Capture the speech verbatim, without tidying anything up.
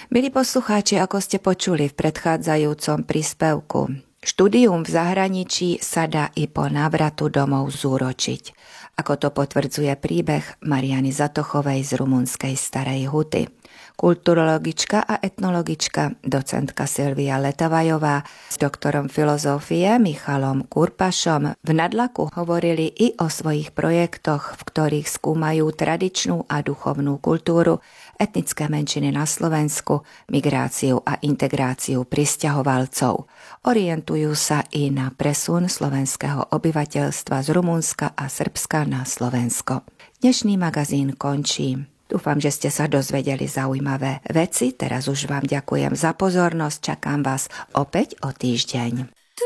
Milí poslucháči, ako ste počuli v predchádzajúcom príspevku, štúdium v zahraničí sa dá i po návratu domov zúročiť. Ako to potvrdzuje príbeh Mariany Zatochovej z rumunskej Starej Huty. Kulturologička a etnologička, docentka Silvia Letavajová s doktorom filozofie Michalom Kurpašom v Nadlaku hovorili i o svojich projektoch, v ktorých skúmajú tradičnú a duchovnú kultúru, etnické menšiny na Slovensku, migráciu a integráciu prisťahovalcov. Orientujú sa i na presun slovenského obyvateľstva z Rumunska a Srbska na Slovensko. Dnešný magazín končí. Dúfam, že ste sa dozvedeli zaujímavé veci. Teraz už vám ďakujem za pozornosť. Čakám vás opäť o týždeň.